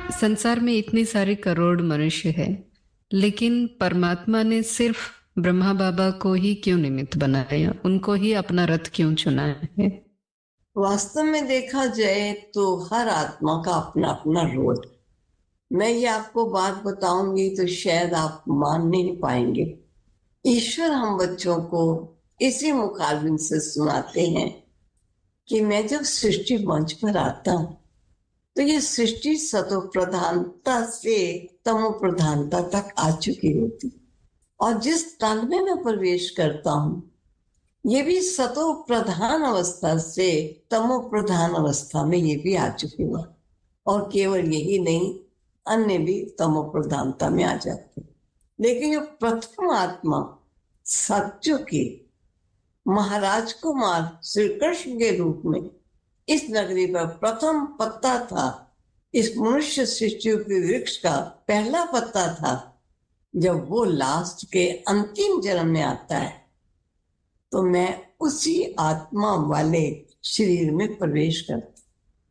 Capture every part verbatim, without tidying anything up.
संसार में इतने सारे करोड़ मनुष्य हैं, लेकिन परमात्मा ने सिर्फ ब्रह्मा बाबा को ही क्यों निमित्त बनाया, उनको ही अपना रथ क्यों चुना है? वास्तव में देखा जाए तो हर आत्मा का अपना अपना रोल। मैं ये आपको बात बताऊंगी तो शायद आप मान नहीं पाएंगे। ईश्वर हम बच्चों को इसी मुखारबिन से सुनाते हैं कि मैं जब सृष्टि मंच पर आता हूं तो ये सृष्टि सतो प्रधानता से तमो प्रधानता तक आ चुकी होती, और जिस तन में मैं प्रवेश करता हूं ये भी सतो प्रधान अवस्था से तमो प्रधान अवस्था में ये भी आ चुके हुआ, और केवल यही नहीं, अन्य भी तमो प्रधानता में आ जाते। लेकिन जो प्रथम आत्मा सत्य के महाराज कुमार श्री कृष्ण के रूप में इस नगरी पर प्रथम पत्ता था, इस मनुष्य सृष्टि के वृक्ष का पहला पत्ता था, जब वो लास्ट के अंतिम जन्म में आता है तो मैं उसी आत्मा वाले शरीर में प्रवेश करता,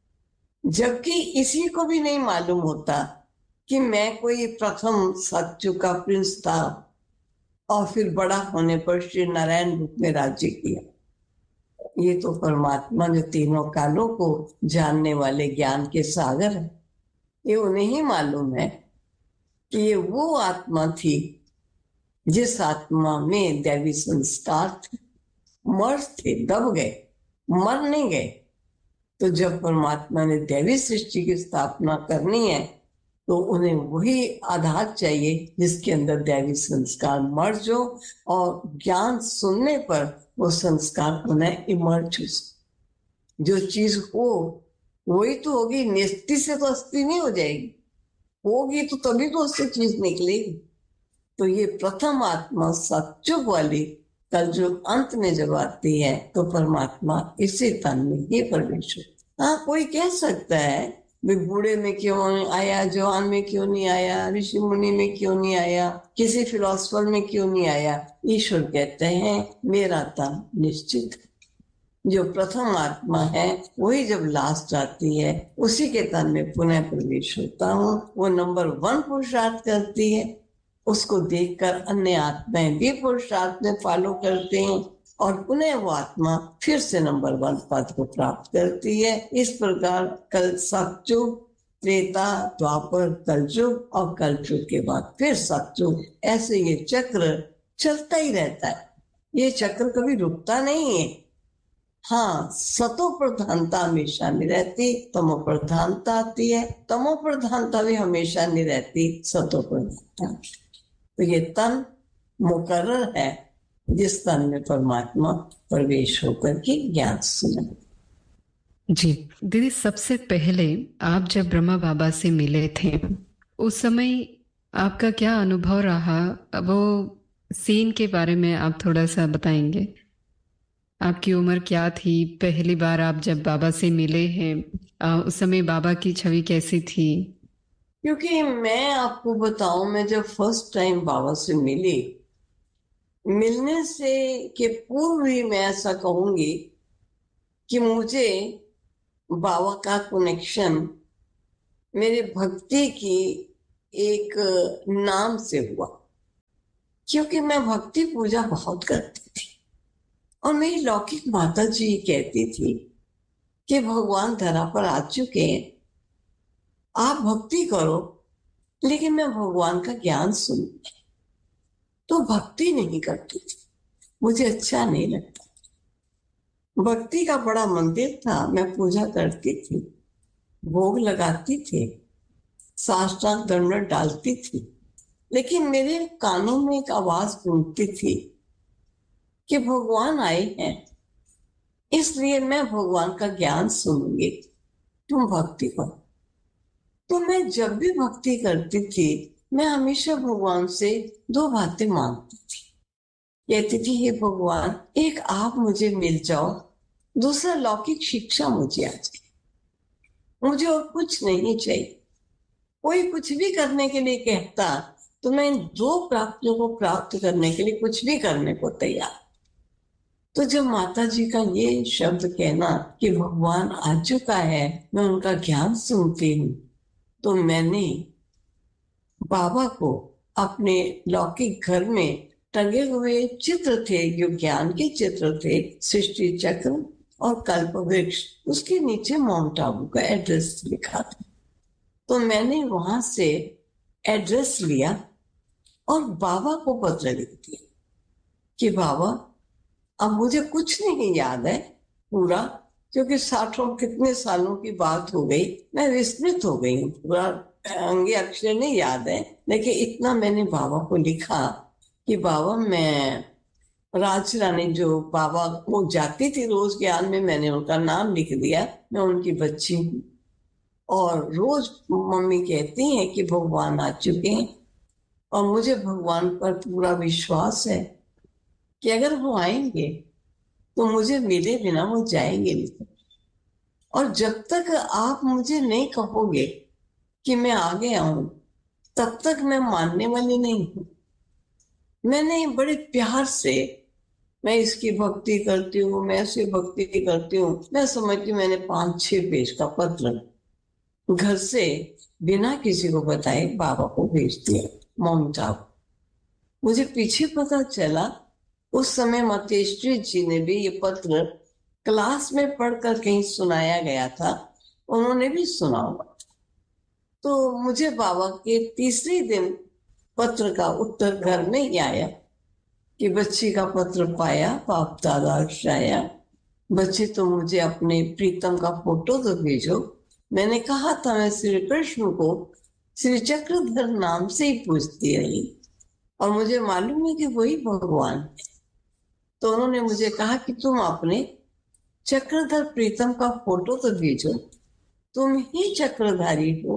जबकि इसी को भी नहीं मालूम होता कि मैं कोई प्रथम सत्य का प्रिंस था और फिर बड़ा होने पर श्री नारायण रूप में राज्य किया। ये तो परमात्मा जो तीनों कालों को जानने वाले ज्ञान के सागर है, ये उन्हें ही मालूम है कि ये वो आत्मा थी जिस आत्मा में दैवी संस्कार थे। मर थे, दब गए, मर नहीं गए। तो जब परमात्मा ने दैवी सृष्टि की स्थापना करनी है तो उन्हें वही आधार चाहिए जिसके अंदर दैवी संस्कार मर्ज हो, और ज्ञान सुनने पर वो संस्कार उन्हें इमर्ज हो। जो चीज हो वही तो होगी, निस्ति से तो अस्थि नहीं हो जाएगी, होगी तो तभी तो उससे चीज निकलेगी। तो ये प्रथम आत्मा सत्युग वाली कल जो अंत में जब आती है तो परमात्मा इसी तन में ही प्रवेश हो। हाँ, कोई कह सकता है वे बूढ़े में क्यों आया, जवान में क्यों नहीं आया, ऋषि मुनि में क्यों नहीं आया, किसी फिलोसफर में क्यों नहीं आया। ईश्वर कहते हैं मेरा तन निश्चित है, जो प्रथम आत्मा है वही जब लास्ट आती है उसी के तन में पुनः प्रवेश होता हूँ। वो नंबर वन पुरुषार्थ करती है, उसको देखकर अन्य आत्माएं भी पुरुषार्थ में फॉलो करते हैं और पुनः वो आत्मा फिर से नंबर वन पद को प्राप्त करती है। इस प्रकार कल सतयुग, त्रेता, द्वापर, कलयुग और कलयुग के बाद फिर सतयुग, ऐसे ये चक्र चलता ही रहता है। ये चक्र कभी रुकता नहीं है। हाँ, सतो प्रधानता हमेशा नहीं रहती, तमो प्रधानता आती है, तमो प्रधानता भी हमेशा नहीं रहती, सतो प्रधानता। तो ये तन मुकर्रर है जिस तन में परमात्मा प्रवेश होकर के ज्ञान सुने। जी दीदी, सबसे पहले आप जब ब्रह्मा बाबा से मिले थे उस समय आपका क्या अनुभव रहा, वो सीन के बारे में आप थोड़ा सा बताएंगे? आपकी उम्र क्या थी, पहली बार आप जब बाबा से मिले हैं, आ, उस समय बाबा की छवि कैसी थी? क्योंकि मैं आपको बताऊं, मैं जब फर्स्ट टाइम बाबा से मिली, मिलने से के पूर्व ही मैं ऐसा कहूंगी कि मुझे बाबा का कनेक्शन मेरे भक्ति की एक नाम से हुआ, क्योंकि मैं भक्ति पूजा बहुत करती थी और मेरी लौकिक माता जी कहती थी कि भगवान धरा पर आ चुके हैं, आप भक्ति करो, लेकिन मैं भगवान का ज्ञान सुनूंगी। तो भक्ति नहीं करती थी, मुझे अच्छा नहीं लगता। भक्ति का बड़ा मंदिर था, मैं पूजा करती थी, भोग लगाती थी, साष्टांग दंडवत डालती थी, लेकिन मेरे कानों में एक आवाज गूंजती थी कि भगवान आए हैं, इसलिए मैं भगवान का ज्ञान सुनूंगी, तुम भक्ति करो। तो मैं जब भी भक्ति करती थी मैं हमेशा भगवान से दो बातें मांगती थी। कहती थी, हे भगवान, एक आप मुझे मिल जाओ, दूसरा लौकिक शिक्षा मुझे आ जाए, मुझे और कुछ नहीं चाहिए। कोई कुछ भी करने के लिए कहता तो मैं इन दो प्राप्तियों को प्राप्त करने के लिए कुछ भी करने को तैयार। तो जब माता जी का ये शब्द कहना कि भगवान आ चुका है, मैं उनका ज्ञान सुनती हूँ, तो मैंने बाबा को अपने लौकिक घर में टंगे हुए चित्र थे, जो ज्ञान के चित्र थे, सृष्टि चक्र और कल्प वृक्ष, उसके नीचे माउंट आबू का एड्रेस लिखा था। तो मैंने वहां से एड्रेस लिया और बाबा को पत्र लिख दिया कि बाबा, अब मुझे कुछ नहीं याद है पूरा, क्योंकि साठों कितने सालों की बात हो गई, मैं विस्मृत हो गई हूँ, पूरा अंगे अक्षर नहीं याद है, लेकिन इतना मैंने बाबा को लिखा कि बाबा, मैं राज रानी जो बाबा वो जाती थी रोज ज्ञान में, मैंने उनका नाम लिख दिया, मैं उनकी बच्ची हूँ। और रोज मम्मी कहती हैं कि भगवान आ चुके हैं, और मुझे भगवान पर पूरा विश्वास है कि अगर वो आएंगे तो मुझे मिले बिना वो जाएंगे नहीं। और जब तक आप मुझे नहीं कहोगे कि मैं आ गया हूं, तब तक मैं मानने वाली नहीं हूं। मैंने बड़े प्यार से, मैं इसकी भक्ति करती हूँ, मैं ऐसी भक्ति करती हूँ, मैं समझती हूँ, मैंने पांच छह पेज का पत्र घर से बिना किसी को बताए बाबा को भेज दिया, माउंट आबू। मुझे पीछे पता चला, उस समय मतेश्वरी जी ने भी ये पत्र क्लास में पढ़कर कहीं सुनाया गया था, उन्होंने भी सुना हुआ। तो मुझे बाबा के तीसरे दिन पत्र का उत्तर घर में ही आया कि बच्ची का पत्र पाया, बाप दादा आया, बच्चे तो मुझे अपने प्रीतम का फोटो तो भेजो। मैंने कहा था मैं श्री कृष्ण को श्री चक्रधर नाम से ही पूछती रही, और मुझे मालूम है कि वही भगवान है। तो उन्होंने मुझे कहा कि तुम अपने चक्रधर प्रीतम का फोटो तो भेजो, तुम ही चक्रधारी हो,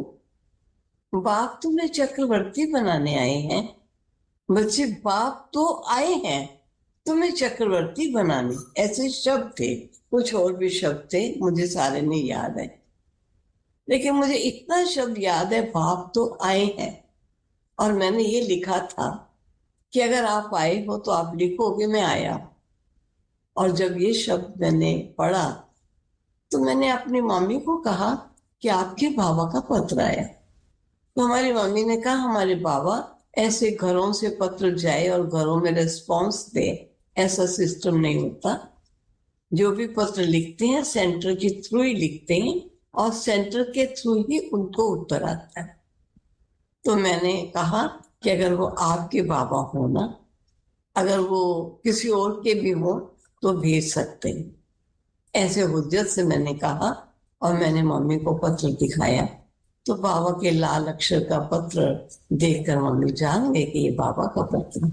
बाप तुम्हें चक्रवर्ती बनाने आए हैं। बच्चे, बाप तो आए हैं तुम्हें चक्रवर्ती बनाने, ऐसे शब्द थे, कुछ और भी शब्द थे, मुझे सारे नहीं याद है, लेकिन मुझे इतना शब्द याद है, बाप तो आए हैं। और मैंने ये लिखा था कि अगर आप आए हो तो आप लिखोगे मैं आया। और जब ये शब्द मैंने पढ़ा तो मैंने अपनी मम्मी को कहा कि आपके बाबा का पत्र आया। तो हमारी मम्मी ने कहा, हमारे बाबा ऐसे घरों से पत्र जाए और घरों में रिस्पॉन्स दे, ऐसा सिस्टम नहीं होता। जो भी पत्र लिखते हैं सेंटर के थ्रू ही लिखते हैं, और सेंटर के थ्रू ही उनको उत्तर आता है। तो मैंने कहा कि अगर वो आपके बाबा हो ना, अगर वो किसी और के भी हो तो भेज सकते हैं, ऐसे हुज्जत से मैंने कहा। और मैंने मम्मी को पत्र दिखाया, तो बाबा के लाल अक्षर का पत्र देखकर मम्मी जान गई कि ये बाबा का पत्र।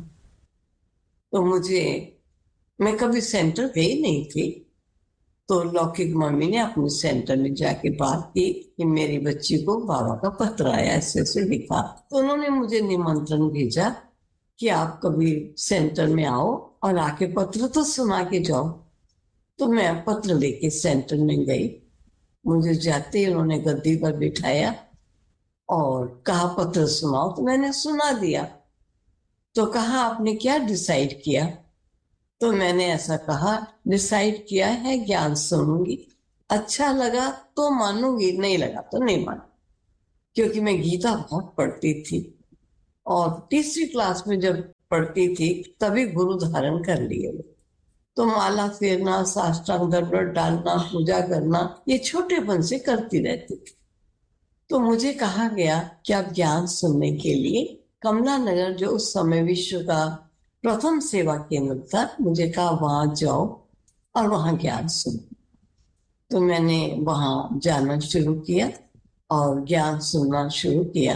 तो मुझे, मैं कभी सेंटर गई नहीं थी, तो लौकिक मम्मी ने अपने सेंटर में जाके बात की कि मेरी बच्ची को बाबा का पत्र आया, ऐसे ऐसे लिखा। तो उन्होंने मुझे निमंत्रण भेजा कि आप कभी सेंटर में आओ और आके पत्र तो सुना के जाओ। तो मैं पत्र लेके सेंटर में गई। मुझे जाते ही उन्होंने गद्दी पर बिठाया और कहा पत्र सुनाओ, तो मैंने सुना दिया। तो कहा आपने क्या डिसाइड किया? तो मैंने ऐसा कहा, डिसाइड किया है ज्ञान सुनूंगी, अच्छा लगा तो मानूंगी, नहीं लगा तो नहीं मान। क्योंकि मैं गीता बहुत पढ़ती थी, और तीसरी क्लास में जब पढ़ती थी तभी गुरु धारण कर लिए। तो माला फेरना, साष्टांग दंडवत डालना, पूजा करना, ये छोटेपन से करती रहती थी। तो मुझे कहा गया कि आप ज्ञान सुनने के लिए कमला नगर, जो उस समय विश्व का प्रथम सेवा केंद्र था, मुझे कहा वहां जाओ और वहां ज्ञान सुनो। तो मैंने वहां जाना शुरू किया और ज्ञान सुनना शुरू किया।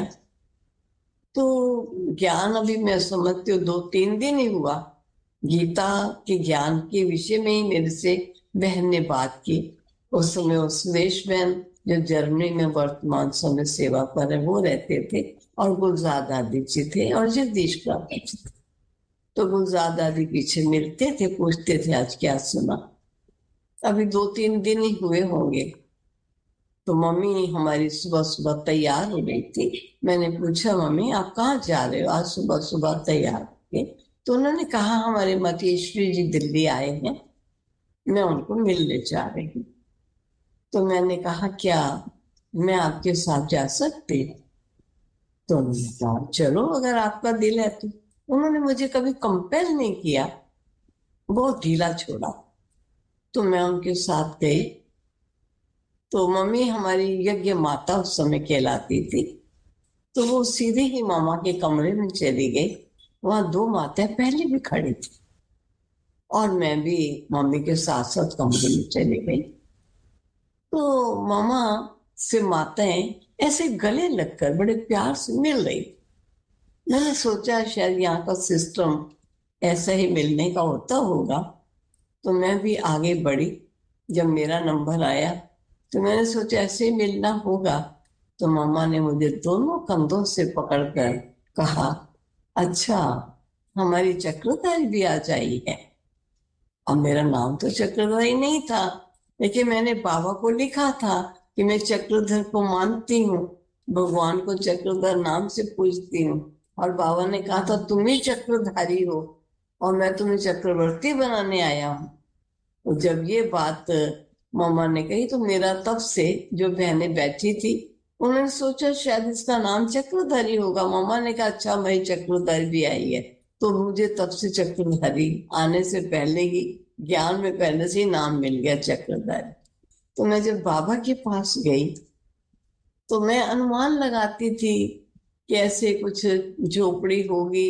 तो ज्ञान अभी मैं समझती हूँ दो तीन दिन ही हुआ। गीता के ज्ञान के विषय में ही मेरे से बहन ने बात की। उस समय उस सुरेश बहन, जो जर्मनी में वर्तमान समय सेवा पर है, वो रहते थे, और गुलजार दादी जी थे, और जगदीश प्राप्त जी थे। तो गुलजार दादी पीछे मिलते थे, पूछते थे आज क्या सुना। अभी दो तीन दिन ही हुए होंगे। तो मम्मी हमारी सुबह सुबह तैयार हो गई थी। मैंने पूछा, मम्मी आप कहाँ जा रहे हो आज सुबह सुबह तैयार होके? तो उन्होंने कहा, हमारे मतेश्वरी जी दिल्ली आए हैं, मैं उनको मिलने जा रही हूँ। तो मैंने कहा क्या मैं आपके साथ जा सकती? तो उन्होंने कहा चलो अगर आपका दिल है तो। उन्होंने मुझे कभी कंपेल नहीं किया, बहुत ढीला छोड़ा। तो मैं उनके साथ गई। तो मम्मी हमारी यज्ञ माता उस समय कहलाती थी। तो वो सीधे ही मामा के कमरे में चली गई। वहां दो माताएं पहले भी खड़ी थी, और मैं भी मम्मी के साथ साथ कमरे में चली गई। तो मामा से माताएं ऐसे गले लगकर बड़े प्यार से मिल रही। मैंने सोचा शायद यहाँ का सिस्टम ऐसा ही मिलने का होता होगा। तो मैं भी आगे बढ़ी। जब मेरा नंबर आया तो मैंने सोचा ऐसे ही मिलना होगा। तो मम्मा ने मुझे दोनों कंधों से पकड़कर कहा, अच्छा, हमारी चक्रधारी भी आ जाई है। अब मेरा नाम तो चक्रधारी नहीं था, लेकिन मैंने बाबा को लिखा था कि मैं चक्रधर को मानती हूँ, भगवान को चक्रधर नाम से पूजती हूँ। और बाबा ने कहा था तुम ही चक्रधारी हो, और मैं तुम्हें चक्रवर्ती बनाने आया हूँ। तो जब ये बात मामा ने कही तो मेरा तब से, जो बहनें बैठी थी उन्होंने सोचा शायद इसका नाम चक्रधारी होगा। मामा ने कहा अच्छा भाई चक्रधारी भी आई है। तो मुझे तब से चक्रधारी आने से पहले ही, ज्ञान में पहले से ही नाम मिल गया चक्रधारी। तो मैं जब बाबा के पास गई तो मैं अनुमान लगाती थी कि ऐसे कुछ झोपड़ी होगी,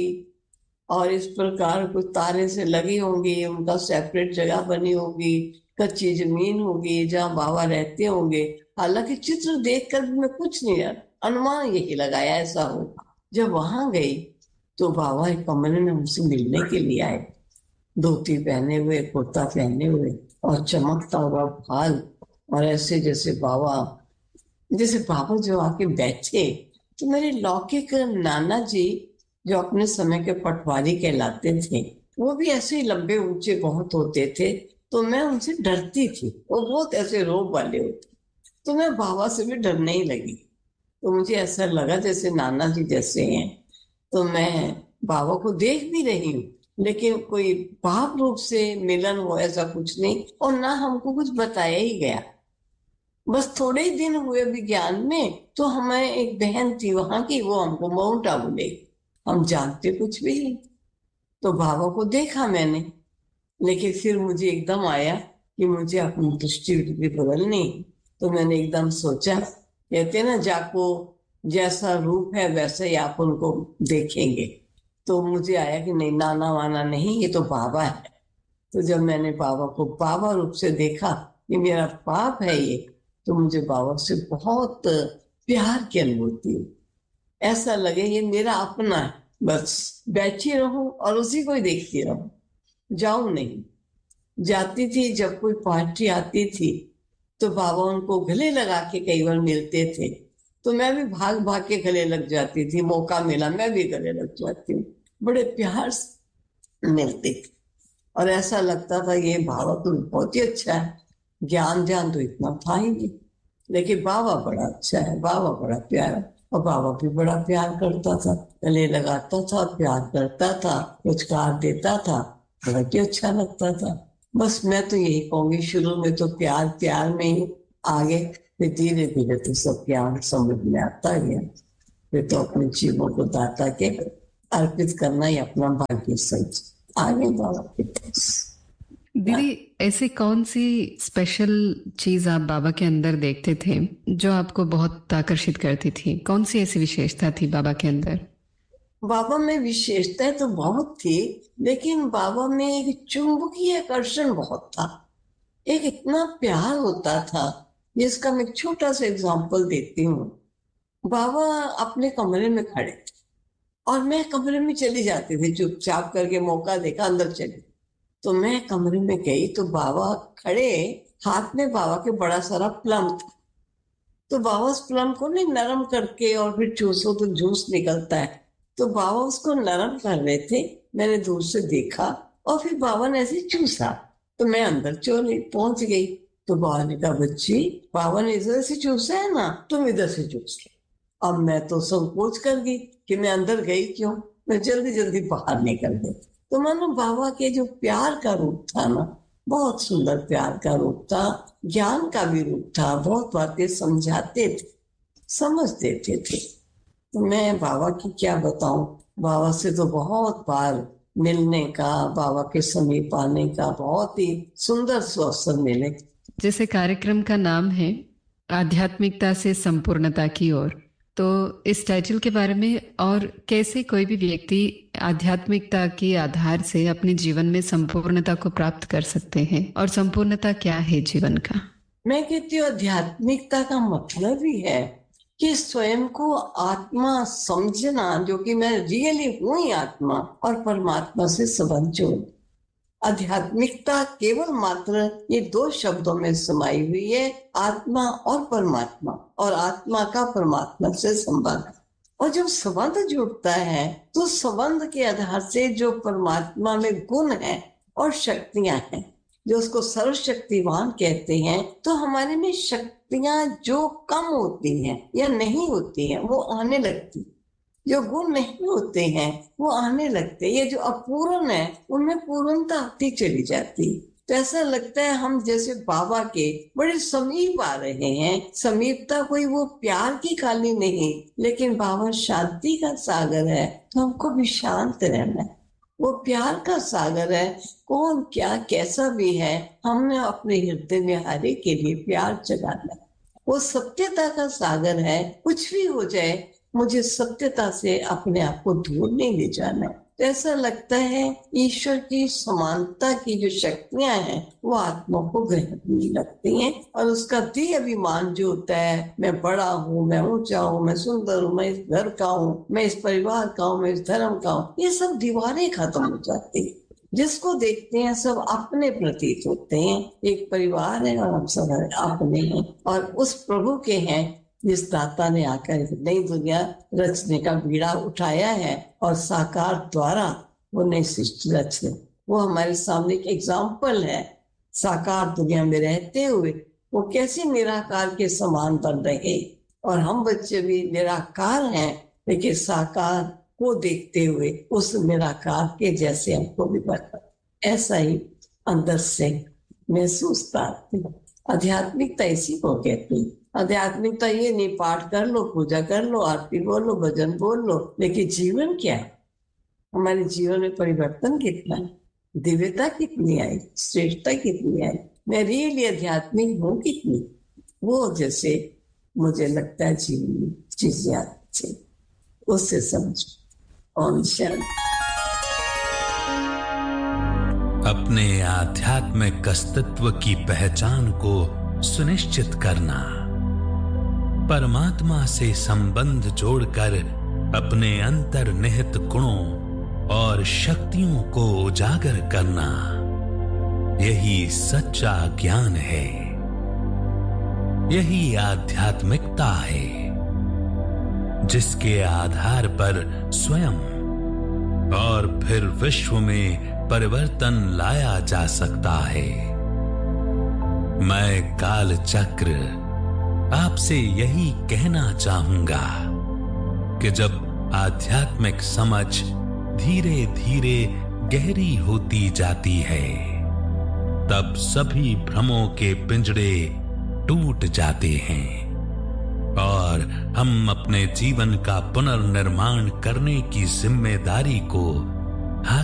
और इस प्रकार कुछ तारे से लगी होंगी, उनका सेपरेट जगह बनी होगी, कच्ची जमीन होगी जहाँ बाबा रहते होंगे। हालांकि चित्र देखकर भी मैं कुछ नहीं यार, अनुमान यही लगाया ऐसा होगा। जब वहां गई तो बाबा एक कमरे में मुझसे मिलने के लिए आए, धोती पहने हुए, कुर्ता पहने हुए, और चमकता हुआ भाल। और ऐसे जैसे बाबा, जैसे बाबा जो आके बैठे, तो मेरे लौकिक नाना जी जो अपने समय के पटवारी कहलाते थे, वो भी ऐसे ही लंबे ऊंचे बहुत होते थे। तो मैं उनसे डरती थी, वो बहुत ऐसे रोब वाले होते। तो मैं बाबा से भी डरने ही लगी। तो मुझे ऐसा लगा जैसे नाना जी जैसे हैं। तो मैं बाबा को देख भी रही हूँ, लेकिन कोई भाव रूप से मिलन हो ऐसा कुछ नहीं, और ना हमको कुछ बताया ही गया। बस थोड़े ही दिन हुए विज्ञान में, तो हमें एक बहन थी वहां की, वो हमको माउंट आबू ले गई। हम जानते कुछ भी नहीं। तो बाबा को देखा मैंने, लेकिन फिर मुझे एकदम आया कि मुझे अपनी दृष्टि भी बदलनी। तो मैंने एकदम सोचा, कहते हैं ना जाको जैसा रूप है वैसे ही आप उनको देखेंगे। तो मुझे आया कि नहीं, नाना वाना नहीं, ये तो बाबा है। तो जब मैंने बाबा को बाबा रूप से देखा, ये मेरा बाप है ये, तो मुझे बाबा से बहुत प्यार की अनुभूति हुई। ऐसा लगे ये मेरा अपना है, बस बैठी रहूं और उसी को ही देखती रहूं, जाऊं नहीं। जाती थी, जब कोई पार्टी आती थी तो बाबा उनको गले लगा के कई बार मिलते थे। तो मैं भी भाग भाग के गले लग जाती थी, मौका मिला मैं भी गले लग जाती हूँ। बड़े प्यार से मिलते थे, और ऐसा लगता था ये बाबा तो बहुत ही अच्छा है। ज्ञान ज्ञान तो इतना था ही नहीं, लेकिन बाबा बड़ा अच्छा है, बाबा बड़ा प्यारा। और बाबा भी बड़ा प्यार करता था, गले लगाता था, प्यार करता था, पुचकार देता था, बड़ा ही अच्छा लगता था। बस मैं तो यही कहूंगी, शुरू में तो प्यार प्यार में ही, आगे फिर धीरे धीरे तो सब ज्ञान समझ में आता गया। फिर तो अपने जीवों को दाता के अर्पित करना ही अपना भाग्य समझ आगे बाबा के पास। दीदी, ऐसे कौन सी स्पेशल चीज आप बाबा के अंदर देखते थे जो आपको बहुत आकर्षित करती थी? कौन सी ऐसी विशेषता थी बाबा के अंदर? बाबा में विशेषताएं तो बहुत थी, लेकिन बाबा में एक चुंबकीय आकर्षण बहुत था। एक इतना प्यार होता था, जिसका मैं एक छोटा सा एग्जांपल देती हूँ। बाबा अपने कमरे में खड़े थे, और मैं कमरे में चली जाती थी, चुपचाप करके मौका देखा अंदर चली। तो मैं कमरे में गई तो बाबा खड़े, हाथ में बाबा के बड़ा सारा प्लम था। तो बाबा उस प्लम को नहीं नरम करके और फिर चूसो तो जूस निकलता है, तो बाबा उसको नरम कर रहे थे। मैंने दूर से देखा, और फिर बाबा ने ऐसे चूसा। तो मैं अंदर चोरी पहुंच गई। तो बाबा ने कहा बच्ची, बाबा ने इधर से चूसा है ना, तुम इधर से चूस लो। अब मैं तो संकोच कर गई कि मैं अंदर गई क्यों, मैं जल्दी जल्दी बाहर निकल गई। तो मानो बाबा के जो प्यार का रूप था ना, बहुत सुंदर प्यार का रूप था, ज्ञान का भी रूप था, बहुत बातें समझाते थे, समझ देते थे। तो मैं बाबा की क्या बताऊं, बाबा से तो बहुत बार मिलने का, बाबा के समीप आने का बहुत ही सुंदर अवसर मिले। जैसे कार्यक्रम का नाम है आध्यात्मिकता से संपूर्णता की ओर, तो इस टाइटल के बारे में और कैसे कोई भी व्यक्ति आध्यात्मिकता के आधार से अपने जीवन में संपूर्णता को प्राप्त कर सकते हैं, और संपूर्णता क्या है जीवन का? मैं कहती हूँ आध्यात्मिकता का मतलब ही है कि स्वयं को आत्मा समझना, जो कि मैं रियली हूं ही आत्मा, और परमात्मा से संबंध जोड़। आध्यात्मिकता केवल मात्र ये दो शब्दों में समाई हुई है, आत्मा और परमात्मा, और आत्मा का परमात्मा से संबंध। और जब संबंध जुड़ता है तो संबंध के आधार से जो परमात्मा में गुण है और शक्तियां हैं, जो उसको सर्वशक्तिवान कहते हैं, तो हमारे में शक्तियां जो कम होती हैं या नहीं होती हैं वो आने लगती, जो गुण नहीं होते हैं वो आने लगते, ये जो अपूर्ण है उनमें पूर्णता आती चली जाती। तो ऐसा लगता है हम जैसे बाबा के बड़े समीप आ रहे हैं। समीपता कोई वो प्यार की काली नहीं, लेकिन बाबा शांति का सागर है, तो हमको भी शांत रहना है। वो प्यार का सागर है, कौन क्या कैसा भी है, हमने अपने हृदय में हरे के लिए प्यार जगाना है। वो सत्यता का सागर है, कुछ भी हो जाए मुझे सत्यता से अपने आप को दूर नहीं ले जाना है। तो ऐसा लगता है ईश्वर की समानता की जो शक्तियां हैं वो आत्मा को ग्रहण करने लगती हैं, और उसका देह अभिमान जो होता है, मैं बड़ा हूँ, मैं ऊंचा हूँ, मैं सुंदर हूँ, मैं इस घर का हूँ, मैं इस परिवार का हूँ, मैं इस धर्म का हूँ, ये सब दीवारें खत्म हो जाती है। जिसको देखते हैं सब अपने प्रतीत होते हैं, एक परिवार है और हम सब अपने हैं, और उस प्रभु के हैं जिस दाता ने आकर नई दुनिया रचने का बीड़ा उठाया है, और साकार द्वारा वो नई सृष्टि रचने, वो हमारे सामने एक एग्जाम्पल है। साकार दुनिया में रहते हुए वो कैसे निराकार के समान बन रहे, और हम बच्चे भी निराकार हैं, लेकिन साकार को देखते हुए उस निराकार के जैसे हमको भी बनना, ऐसा ही अंदर से महसूस करते। आध्यात्मिकता इसी को कहती। आध्यात्मिकता ये नहीं पाठ कर लो, पूजा कर लो, आरती बोलो, भजन बोल लो, लेकिन जीवन क्या है, हमारे जीवन में परिवर्तन कितना है, दिव्यता कितनी आई, श्रेष्ठता कितनी आई, मैं रियली आध्यात्मिक हूँ कितनी, वो जैसे मुझे लगता है जीवन में चीजें आती, उससे समझ। ओम शांति। अपने आध्यात्मिक अस्तित्व की पहचान को सुनिश्चित करना, परमात्मा से संबंध जोड़कर अपने अंतर्निहित गुणों और शक्तियों को उजागर करना, यही सच्चा ज्ञान है, यही आध्यात्मिकता है, जिसके आधार पर स्वयं और फिर विश्व में परिवर्तन लाया जा सकता है। मैं काल चक्र आपसे यही कहना चाहूंगा कि जब आध्यात्मिक समझ धीरे धीरे गहरी होती जाती है, तब सभी भ्रमों के पिंजड़े टूट जाते हैं और हम अपने जीवन का पुनर्निर्माण करने की जिम्मेदारी को